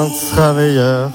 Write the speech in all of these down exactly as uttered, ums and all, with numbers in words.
sera meilleur.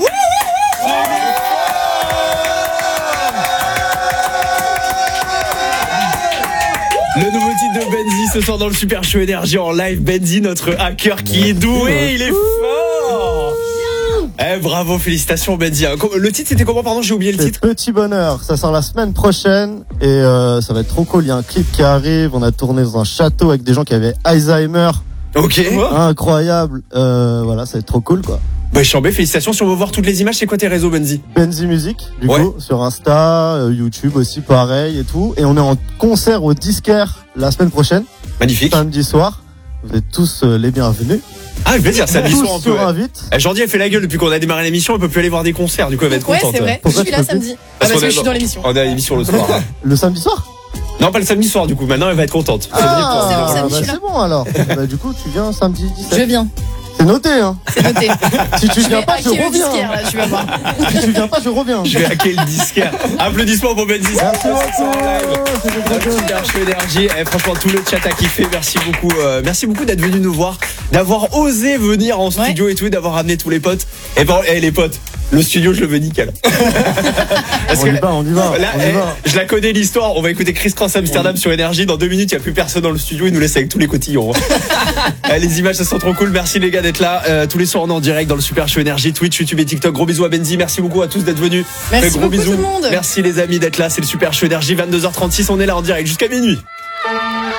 Le nouveau titre de Benzi ce soir dans le Super Show Énergie en live. Benzi, notre hacker qui est doué, il est fort. Eh, bravo, félicitations Benzi. Le titre c'était comment, pardon, j'ai oublié le C'est titre. Petit Bonheur, ça sort la semaine prochaine et euh, ça va être trop cool. Il y a un clip qui arrive, on a tourné dans un château avec des gens qui avaient Alzheimer. Ok. Incroyable, euh, voilà, ça va être trop cool quoi. Bah, chambé, félicitations. Si on veut voir toutes les images, c'est quoi tes réseaux, Benzi? Benzi Music, du Ouais. coup, sur Insta, euh, YouTube aussi, pareil et tout. Et on est en concert au Disquaire la semaine prochaine, Magnifique. samedi soir. Vous êtes tous euh, les bienvenus. Ah, je vais dire, samedi Tous soir on peut. sur invite. Eh, Jordi a fait la gueule depuis qu'on a démarré l'émission, elle peut plus aller voir des concerts, du coup elle va être Ouais, contente. c'est vrai. Pourquoi Je suis tu là peux plus samedi. Ah, Parce parce qu'on que est je suis dans- dans l'émission. On est à l'émission le soir. hein. Le samedi soir. Non, pas le samedi soir du coup, maintenant elle va être contente. c'est bon, Ah, samedi, bah, je suis là. c'est bon alors. Bah, du coup, tu viens samedi Je dix-sept. viens, C'est noté, hein. c'est noté. Si tu Je viens vais pas, je hacker le reviens. disquaire, là, tu vas voir. Si tu viens pas, je reviens. Je vais hacker le disquaire. Applaudissements pour Benzi. Merci beaucoup. C'était très Dans le cool. Super Show Énergie. Eh, franchement, tout le chat a kiffé. Merci beaucoup. Euh, merci beaucoup d'être venu nous voir, d'avoir osé venir en studio et tout, et d'avoir ramené tous les potes. Et bon, eh, les potes, le studio, je le veux nickel. Parce On que y va, on y va. là, on y eh, va. je la connais l'histoire. On va écouter Chris Cross Amsterdam sur Énergie. Dans deux minutes, il n'y a plus personne dans le studio. Il nous laisse avec tous les cotillons. Eh, les images, ça sont trop cool. Merci les gars d'être là. Euh, tous les soirs, on est en direct dans le Super Show Énergie, Twitch, YouTube et TikTok. Gros bisous à Benzi. Merci beaucoup à tous d'être venus. Merci Eh, gros beaucoup, bisous. tout le monde. Merci les amis d'être là. C'est le Super Show Énergie. vingt-deux heures trente-six. On est là en direct jusqu'à minuit.